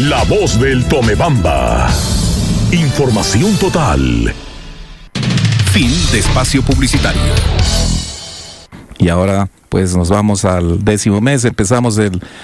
La voz del Tomebamba. Información total. Fin de espacio publicitario. Y ahora pues nos vamos al 10º mes. Empezamos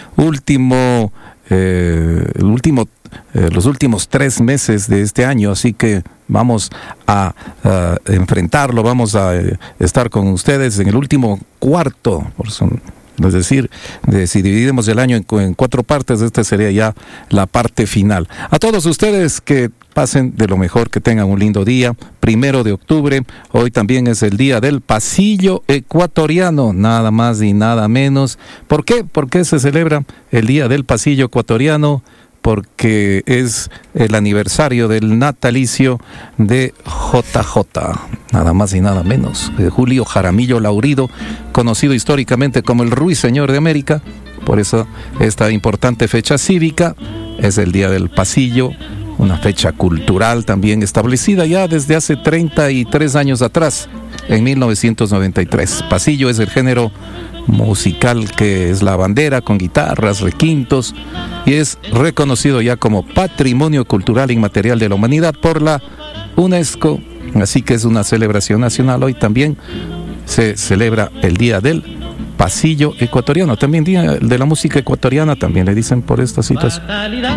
los últimos 3 meses de este año, así que vamos a enfrentarlo, vamos a estar con ustedes en el último cuarto, es decir, si dividimos el año en 4 partes, esta sería ya la parte final. A todos ustedes que pasen de lo mejor, que tengan un lindo día. 1 de octubre, hoy también es el día del pasillo ecuatoriano, nada más y nada menos. ¿Por qué? ¿Por qué se celebra el día del pasillo ecuatoriano? Porque es el aniversario del natalicio de JJ, nada más y nada menos, de Julio Jaramillo Laurido, conocido históricamente como el Ruiseñor de América. Por eso esta importante fecha cívica es el Día del Pasillo, una fecha cultural también establecida ya desde hace 33 años atrás, en 1993. Pasillo es el género musical que es la bandera con guitarras, requintos, y es reconocido ya como Patrimonio Cultural Inmaterial de la Humanidad por la UNESCO, así que es una celebración nacional. Hoy también se celebra el Día del Pasillo Ecuatoriano, también Día de la Música Ecuatoriana, también le dicen por esta situación.